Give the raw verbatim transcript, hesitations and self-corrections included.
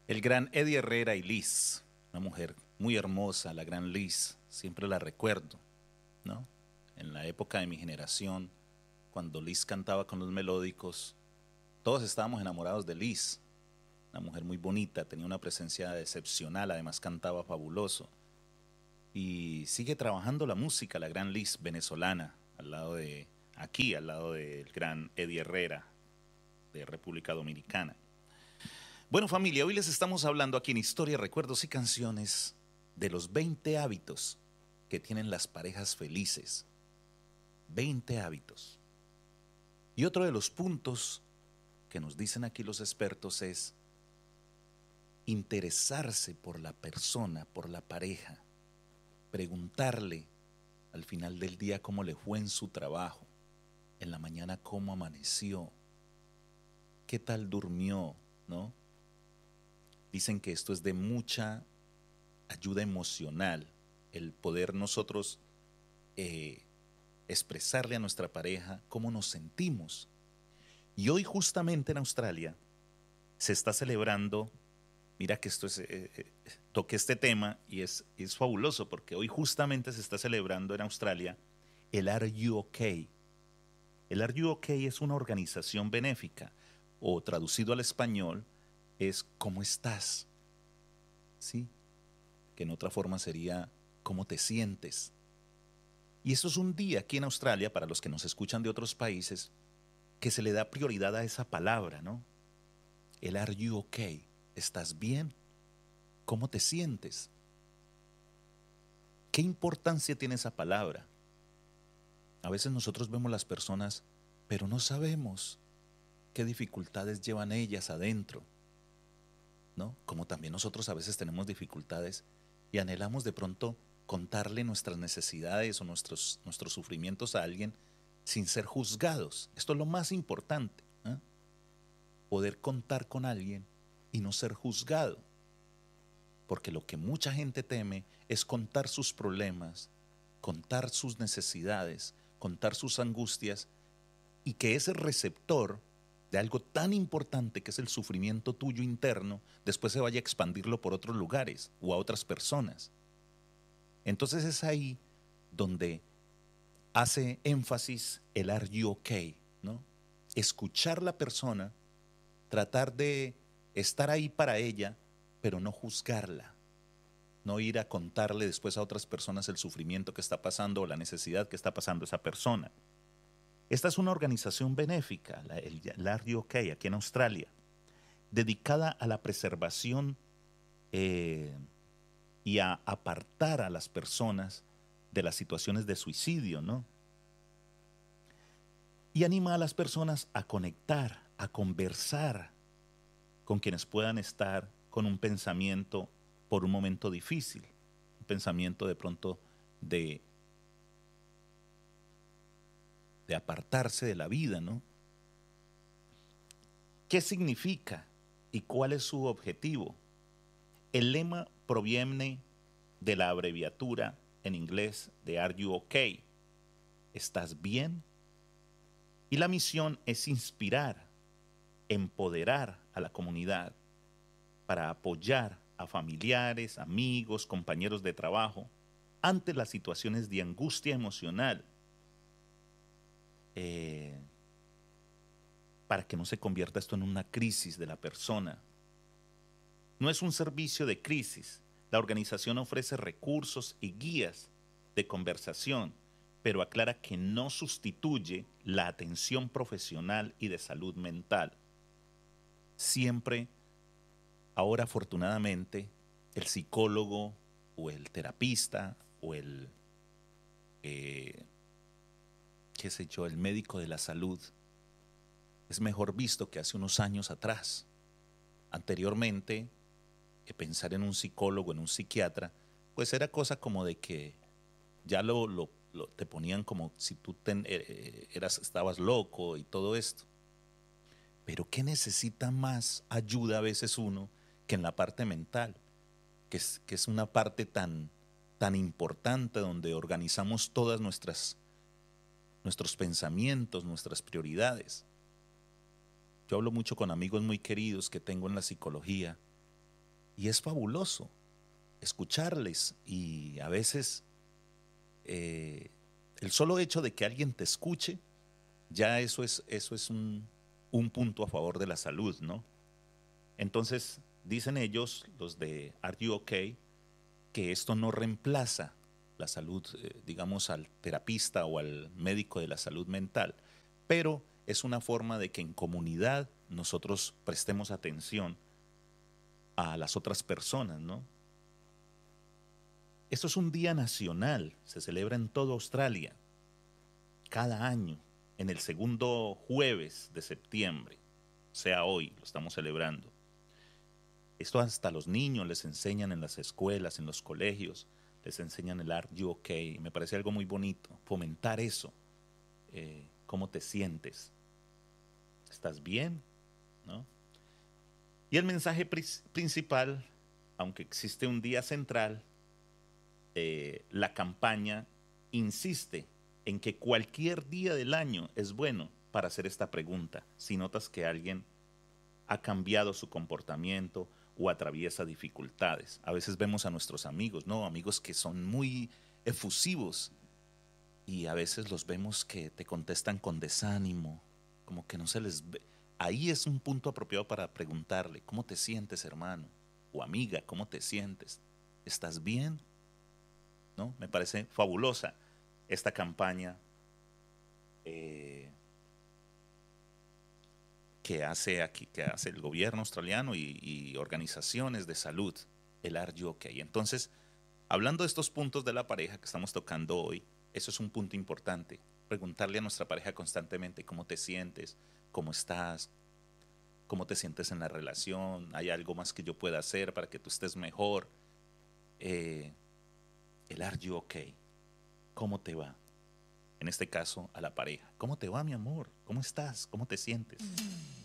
El gran Eddie Herrera y Liz, una mujer muy hermosa, la gran Liz, siempre la recuerdo, ¿no? En la época de mi generación, cuando Liz cantaba con los melódicos, todos estábamos enamorados de Liz, una mujer muy bonita, tenía una presencia excepcional, además cantaba fabuloso. Y sigue trabajando la música, la gran Liz venezolana, al lado de, aquí, al lado del gran Eddie Herrera, de República Dominicana. Bueno, familia, hoy les estamos hablando aquí en Historia, Recuerdos y Canciones de los veinte hábitos que tienen las parejas felices. veinte hábitos. Y otro de los puntos que nos dicen aquí los expertos es interesarse por la persona, por la pareja, preguntarle al final del día cómo le fue en su trabajo, en la mañana cómo amaneció, qué tal durmió, ¿no? Dicen que esto es de mucha ayuda emocional, el poder nosotros eh, expresarle a nuestra pareja cómo nos sentimos. Y hoy justamente en Australia se está celebrando, mira que esto es, eh, eh, toqué este tema y es, es fabuloso porque hoy justamente se está celebrando en Australia el Are You OK? El Are You OK es una organización benéfica o traducido al español es ¿cómo estás? ¿Sí? Que en otra forma sería ¿cómo te sientes? Y eso es un día aquí en Australia, para los que nos escuchan de otros países, que se le da prioridad a esa palabra, ¿no? El Are You OK? ¿Estás bien? ¿Cómo te sientes? ¿Qué importancia tiene esa palabra? A veces nosotros vemos las personas, pero no sabemos qué dificultades llevan ellas adentro, ¿no? Como también nosotros a veces tenemos dificultades y anhelamos de pronto contarle nuestras necesidades o nuestros, nuestros sufrimientos a alguien sin ser juzgados. Esto es lo más importante, ¿eh? Poder contar con alguien y no ser juzgado. Porque lo que mucha gente teme es contar sus problemas, contar sus necesidades, contar sus angustias y que ese receptor de algo tan importante que es el sufrimiento tuyo interno, después se vaya a expandirlo por otros lugares o a otras personas. Entonces es ahí donde hace énfasis el Are You OK, ¿no? Escuchar la persona, tratar de estar ahí para ella, pero no juzgarla, no ir a contarle después a otras personas el sufrimiento que está pasando o la necesidad que está pasando esa persona. Esta es una organización benéfica, la, el, el Are You OK, aquí en Australia, dedicada a la preservación eh, y a apartar a las personas de las situaciones de suicidio, ¿no? Y anima a las personas a conectar, a conversar con quienes puedan estar con un pensamiento por un momento difícil, un pensamiento de pronto de, de apartarse de la vida, ¿no? ¿Qué significa y cuál es su objetivo? El lema proviene de la abreviatura en inglés de Are You OK? ¿Estás bien? Y la misión es inspirar, empoderar a la comunidad para apoyar a familiares, amigos, compañeros de trabajo ante las situaciones de angustia emocional, eh, para que no se convierta esto en una crisis de la persona. No es un servicio de crisis. La organización ofrece recursos y guías de conversación, pero aclara que no sustituye la atención profesional y de salud mental. Siempre, ahora afortunadamente, el psicólogo o el terapista o el, eh, qué sé yo, el médico de la salud es mejor visto que hace unos años atrás. Anteriormente, eh, pensar en un psicólogo, en un psiquiatra, pues era cosa como de que ya lo, lo, lo te ponían como si tú ten, eh, eras, estabas loco y todo esto. Pero ¿qué necesita más ayuda a veces uno que en la parte mental? Que es, que es una parte tan, tan importante donde organizamos todas nuestras, nuestros pensamientos, nuestras prioridades. Yo hablo mucho con amigos muy queridos que tengo en la psicología Y es fabuloso escucharles y a veces eh, el solo hecho de que alguien te escuche, ya eso es, eso es un, un punto a favor de la salud, ¿no? Entonces, dicen ellos, los de Are You Okay, que esto no reemplaza la salud, eh, digamos, al terapista o al médico de la salud mental, pero es una forma de que en comunidad nosotros prestemos atención a las otras personas, ¿no? Esto es un día nacional, se celebra en toda Australia, cada año, en el segundo jueves de septiembre, o sea, hoy lo estamos celebrando. Esto hasta los niños les enseñan en las escuelas, en los colegios, les enseñan el Are You Okay. Me parece algo muy bonito, fomentar eso. Eh, ¿Cómo te sientes? ¿Estás bien? ¿No? Y el mensaje principal, aunque existe un día central, eh, la campaña insiste en que cualquier día del año es bueno para hacer esta pregunta. Si notas que alguien ha cambiado su comportamiento o atraviesa dificultades. A veces vemos a nuestros amigos, ¿no? Amigos que son muy efusivos y a veces los vemos que te contestan con desánimo, como que no se les ve. Ahí es un punto apropiado para preguntarle, ¿cómo te sientes, hermano? O amiga, ¿cómo te sientes? ¿Estás bien? ¿No? Me parece fabulosa esta campaña eh, que hace aquí, que hace el gobierno australiano y, y organizaciones de salud, el Are You Okay. Entonces, hablando de estos puntos de la pareja que estamos tocando hoy, eso es un punto importante. Preguntarle a nuestra pareja constantemente cómo te sientes, cómo estás, cómo te sientes en la relación, hay algo más que yo pueda hacer para que tú estés mejor. Eh, el Are You Okay. ¿Cómo te va? En este caso, a la pareja. ¿Cómo te va, mi amor? ¿Cómo estás? ¿Cómo te sientes?